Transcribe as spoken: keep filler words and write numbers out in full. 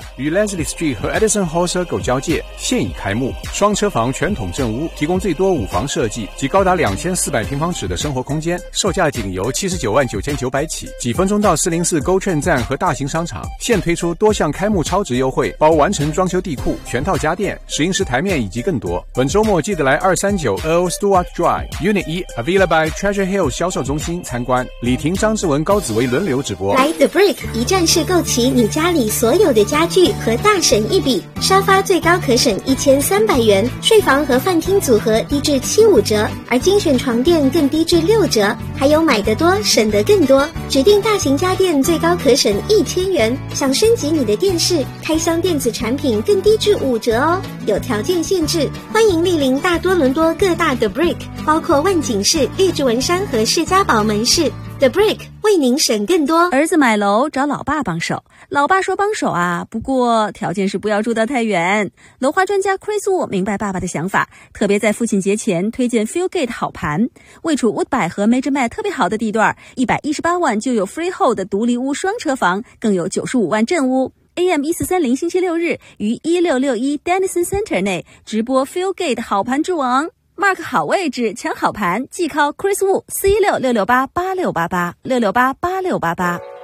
与 Leslie Street 和 Edison Hall Circle 交界，现已开幕。双车房全统正屋，提供最多五房设计及高达两千四百平方尺的生活空间，售价仅由七十九万九千九百起，几分钟到四零四 GoTrain 站和大型商场。现推出多项开幕超值优惠，包完成装修地库、全套家电、石英石台面以及更多。本周末记得来二三九 Earl Stewart Drive Unit 一 Avila by Treasure Hill 销售中心参观。李婷、张志文、高子维轮流直播。 来 The Brick 一站式购齐你家里所有的家具和大省一笔，沙发最高可省一千三百元，睡房和饭厅组合低至七五折，而精选床垫更低至六折，还有买得多省得更多，指定大型家电最高可省一千元，想升级你的电视、开箱电子产品更低至五折哦，有条件限制。欢迎莅临大多伦多各大 The Brick， 包括万景市、列治文山和世家堡门市。The Brick 为您省更多。 儿子买楼找老爸帮手，老爸说帮手啊，不过条件是不要住得太远。楼花专家 Chris Wu 明白爸爸的想法，特别在父亲节前推荐 Fieldgate 好盘，位处 Woodbine 和 Major Met 特别好的地段，一百一十八万就有 Freehold 的独立屋双车房，更有九十五万正屋。A M 一四三零星期六日于一六六一 Denison Center 内直播 Fieldgate 好盘之王。Mark 好位置抢好盘，即靠 Chris Wu 四一六六六八八六八八 六六八八六八八。